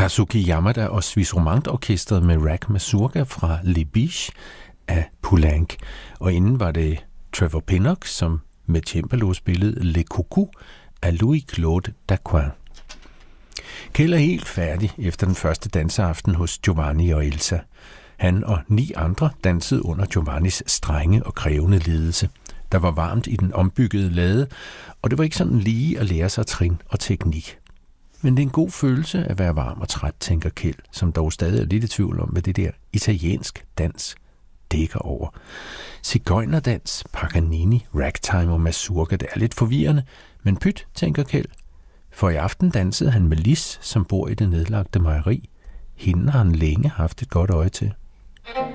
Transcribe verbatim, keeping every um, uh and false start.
Kazuki Yamada og Swiss-Romand-orkestret med Rag Mazurka fra Les Biches af Poulenc. Og inden var det Trevor Pinnock, som med cembalo spillede Le Coucou af Louis-Claude Daquin. Kjeld er helt færdig efter den første danseaften hos Giovanni og Elsa. Han og ni andre dansede under Giovannis strenge og krævende ledelse. Der var varmt i den ombyggede lade, og det var ikke sådan lige at lære sig trin og teknik. Men det er en god følelse at være varm og træt, tænker Kjeld, som dog stadig er lidt i tvivl om, hvad det der italiensk dans dækker over. Sigøjnerdans, Paganini, ragtime og mazurka, det er lidt forvirrende, men pyt, tænker Kjeld. For i aften dansede han med Lis, som bor i det nedlagte mejeri. Hende har han længe haft et godt øje til.